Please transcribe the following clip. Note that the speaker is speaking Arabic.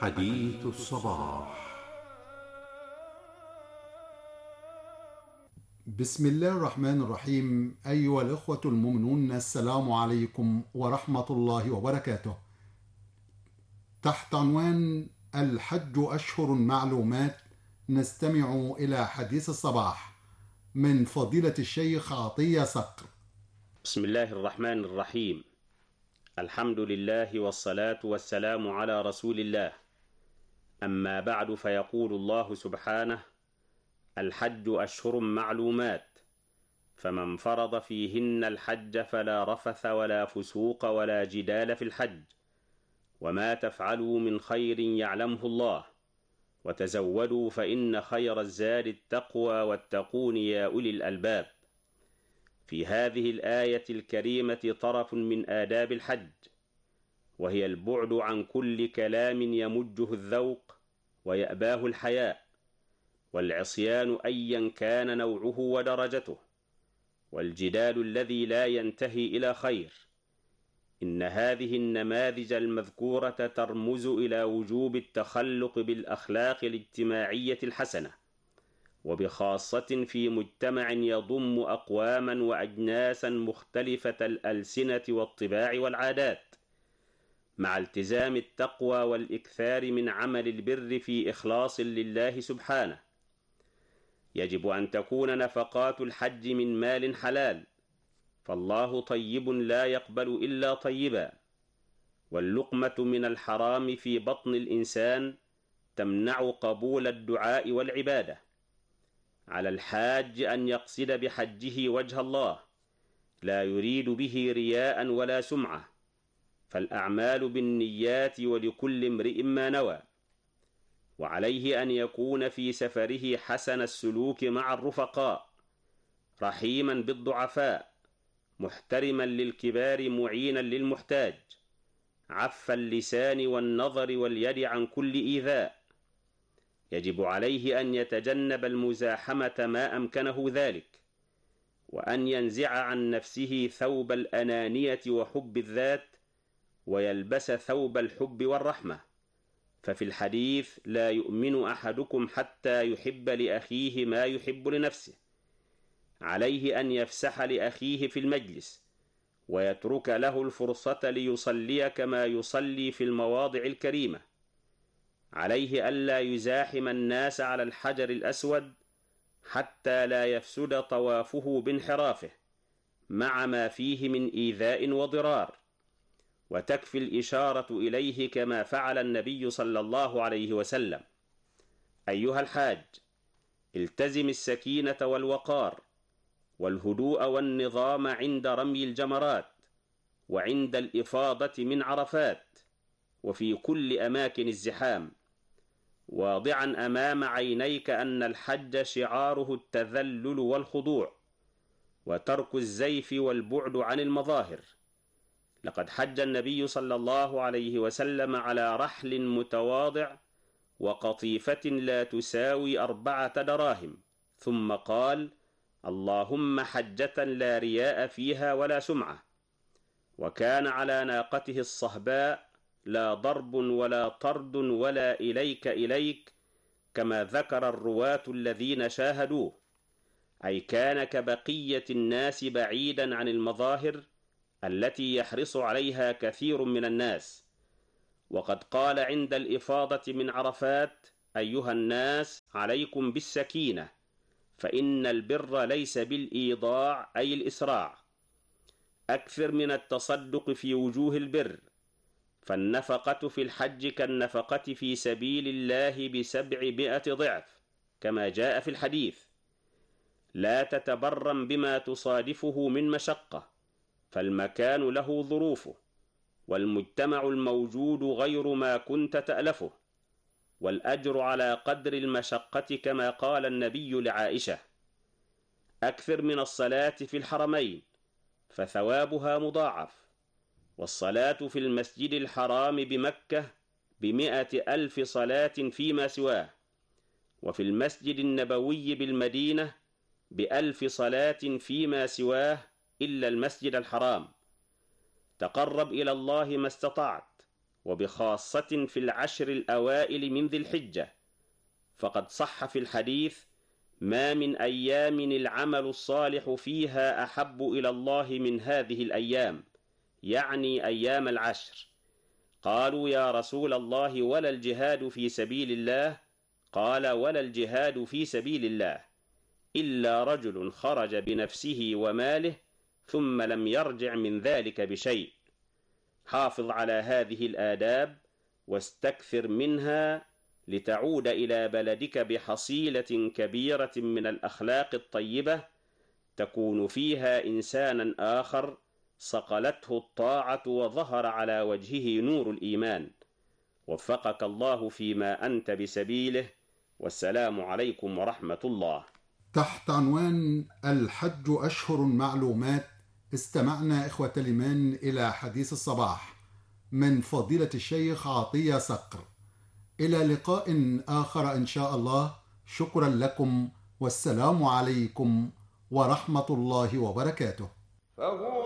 حديث الصباح. بسم الله الرحمن الرحيم. أيها الإخوة المؤمنون، السلام عليكم ورحمة الله وبركاته. تحت عنوان الحج أشهر معلومات، نستمع إلى حديث الصباح من فضيلة الشيخ عطية صقر. بسم الله الرحمن الرحيم. الحمد لله والصلاة والسلام على رسول الله. أما بعد، فيقول الله سبحانه: الحج أشهر معلومات، فمن فرض فيهن الحج فلا رفث ولا فسوق ولا جدال في الحج، وما تفعلوا من خير يعلمه الله، وتزودوا فإن خير الزاد التقوى واتقون يا أولي الألباب. في هذه الآية الكريمة طرف من آداب الحج، وهي البعد عن كل كلام يمجه الذوق ويأباه الحياء، والعصيان أيا كان نوعه ودرجته، والجدال الذي لا ينتهي إلى خير. إن هذه النماذج المذكورة ترمز إلى وجوب التخلق بالأخلاق الاجتماعية الحسنة، وبخاصة في مجتمع يضم أقواما وأجناسا مختلفة الألسنة والطباع والعادات، مع التزام التقوى والإكثار من عمل البر في إخلاص لله سبحانه. يجب أن تكون نفقات الحج من مال حلال، فالله طيب لا يقبل إلا طيبا، واللقمة من الحرام في بطن الإنسان تمنع قبول الدعاء والعبادة. على الحاج أن يقصد بحجه وجه الله، لا يريد به رياء ولا سمعة، فالأعمال بالنيات ولكل امرئ ما نوى. وعليه أن يكون في سفره حسن السلوك مع الرفقاء، رحيما بالضعفاء، محترما للكبار، معينا للمحتاج، عف اللسان والنظر واليد عن كل إيذاء. يجب عليه أن يتجنب المزاحمة ما أمكنه ذلك، وأن ينزع عن نفسه ثوب الأنانية وحب الذات، ويلبس ثوب الحب والرحمة. ففي الحديث: لا يؤمن أحدكم حتى يحب لأخيه ما يحب لنفسه. عليه أن يفسح لأخيه في المجلس، ويترك له الفرصة ليصلي كما يصلي في المواضع الكريمة. عليه ألا يزاحم الناس على الحجر الأسود حتى لا يفسد طوافه بانحرافه، مع ما فيه من إيذاء وضرار، وتكفي الإشارة إليه كما فعل النبي صلى الله عليه وسلم. أيها الحاج، التزم السكينة والوقار والهدوء والنظام عند رمي الجمرات، وعند الإفاضة من عرفات، وفي كل أماكن الزحام، واضعا أمام عينيك أن الحج شعاره التذلل والخضوع، وترك الزيف والبعد عن المظاهر. لقد حج النبي صلى الله عليه وسلم على رحل متواضع وقطيفة لا تساوي 4 دراهم، ثم قال: اللهم حجة لا رياء فيها ولا سمعة. وكان على ناقته الصهباء، لا ضرب ولا طرد ولا إليك إليك، كما ذكر الرواة الذين شاهدوه، أي كان كبقية الناس بعيدا عن المظاهر التي يحرص عليها كثير من الناس. وقد قال عند الإفاضة من عرفات: أيها الناس، عليكم بالسكينة، فإن البر ليس بالإيضاع أي الإسراع. أكثر من التصدق في وجوه البر، فالنفقة في الحج كالنفقة في سبيل الله ب700 ضعف، كما جاء في الحديث. لا تتبرم بما تصادفه من مشقة، فالمكان له ظروفه، والمجتمع الموجود غير ما كنت تألفه، والأجر على قدر المشقة، كما قال النبي لعائشة: أكثر من الصلاة في الحرمين، فثوابها مضاعف. والصلاة في المسجد الحرام بمكة ب100,000 صلاة فيما سواه، وفي المسجد النبوي بالمدينة ب1000 صلاة فيما سواه إلا المسجد الحرام. تقرب إلى الله ما استطعت، وبخاصة في العشر الأوائل من ذي الحجة، فقد صح في الحديث: ما من أيام العمل الصالح فيها أحب إلى الله من هذه الأيام، يعني أيام العشر. قالوا: يا رسول الله، ولا الجهاد في سبيل الله؟ قال: ولا الجهاد في سبيل الله إلا رجل خرج بنفسه وماله ثم لم يرجع من ذلك بشيء. حافظ على هذه الآداب واستكثر منها لتعود إلى بلدك بحصيلة كبيرة من الأخلاق الطيبة، تكون فيها إنسانا آخر صقلته الطاعة وظهر على وجهه نور الإيمان. وفقك الله فيما أنت بسبيله، والسلام عليكم ورحمة الله. تحت عنوان الحج أشهر معلومات، استمعنا إخوة الإيمان إلى حديث الصباح من فضيلة الشيخ عطية صقر. إلى لقاء آخر إن شاء الله. شكرا لكم، والسلام عليكم ورحمة الله وبركاته.